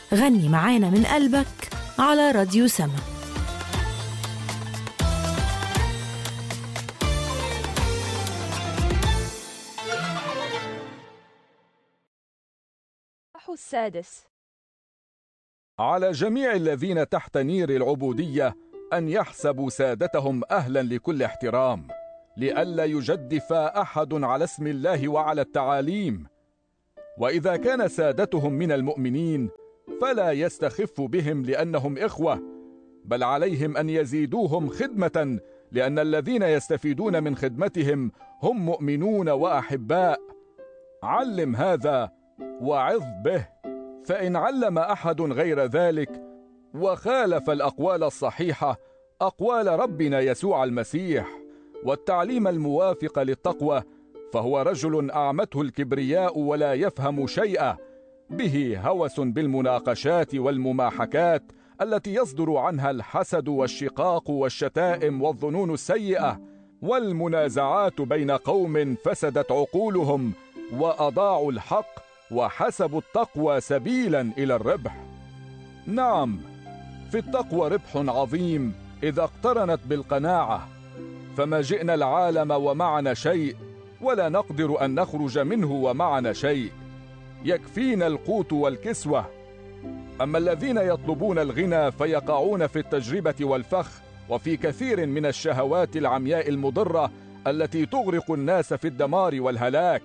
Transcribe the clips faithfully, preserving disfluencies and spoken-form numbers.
غني معانا من قلبك على راديو سما. السادس: على جميع الذين تحت نير العبودية أن يحسبوا سادتهم أهلا لكل احترام، لئلا يجدف أحد على اسم الله وعلى التعاليم. وإذا كان سادتهم من المؤمنين فلا يستخف بهم لأنهم إخوة، بل عليهم أن يزيدوهم خدمة، لأن الذين يستفيدون من خدمتهم هم مؤمنون وأحباء. علم هذا وعظ به، فإن علم أحد غير ذلك وخالف الأقوال الصحيحة أقوال ربنا يسوع المسيح والتعليم الموافق للتقوى، فهو رجل أعمته الكبرياء ولا يفهم شيئا، به هوس بالمناقشات والمماحكات التي يصدر عنها الحسد والشقاق والشتائم والظنون السيئة والمنازعات بين قوم فسدت عقولهم وأضاعوا الحق وحسبوا التقوى سبيلا إلى الربح. نعم، في التقوى ربح عظيم إذا اقترنت بالقناعة، فما جئنا العالم ومعنا شيء ولا نقدر أن نخرج منه ومعنا شيء، يكفينا القوت والكسوة. أما الذين يطلبون الغنى فيقعون في التجربة والفخ وفي كثير من الشهوات العمياء المضرة التي تغرق الناس في الدمار والهلاك.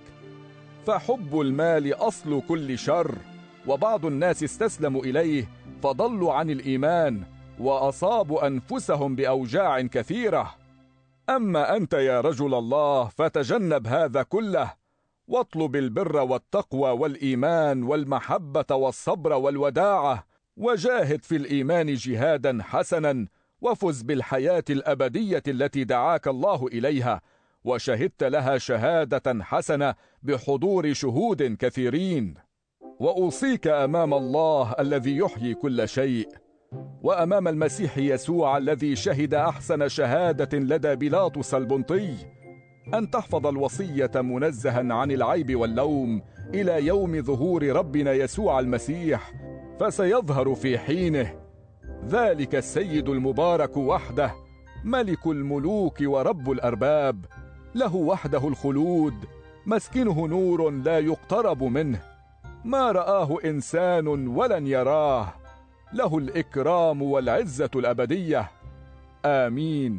فحب المال أصل كل شر، وبعض الناس استسلموا إليه فضلوا عن الإيمان وأصابوا أنفسهم بأوجاع كثيرة. أما أنت يا رجل الله فتجنب هذا كله، واطلب البر والتقوى والإيمان والمحبة والصبر والوداعة، وجاهد في الإيمان جهادا حسنا، وفز بالحياة الأبدية التي دعاك الله إليها وشهدت لها شهادة حسنة بحضور شهود كثيرين. وأوصيك أمام الله الذي يحيي كل شيء، وأمام المسيح يسوع الذي شهد أحسن شهادة لدى بيلاطس البنطي، أن تحفظ الوصية منزها عن العيب واللوم إلى يوم ظهور ربنا يسوع المسيح، فسيظهر في حينه ذلك السيد المبارك وحده، ملك الملوك ورب الأرباب، له وحده الخلود، مسكنه نور لا يقترب منه، ما رآه إنسان ولن يراه، له الإكرام والعزة الأبدية. آمين.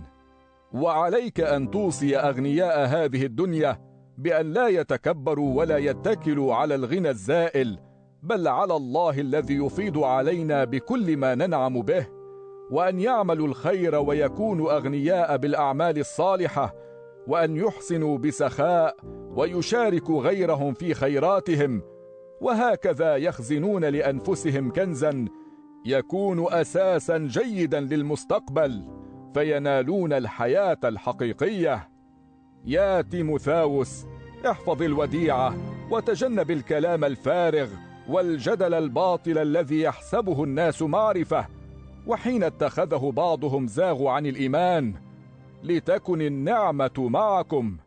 وعليك أن توصي أغنياء هذه الدنيا بأن لا يتكبروا ولا يتكلوا على الغنى الزائل، بل على الله الذي يفيض علينا بكل ما ننعم به، وأن يعملوا الخير ويكونوا أغنياء بالأعمال الصالحة، وأن يحسنوا بسخاء ويشاركوا غيرهم في خيراتهم، وهكذا يخزنون لأنفسهم كنزا يكون أساسا جيدا للمستقبل، فينالون الحياة الحقيقية. يا تيموثاوس، احفظ الوديعة وتجنب الكلام الفارغ والجدل الباطل الذي يحسبه الناس معرفة، وحين اتخذه بعضهم زاغوا عن الإيمان. لتكن النعمة معكم.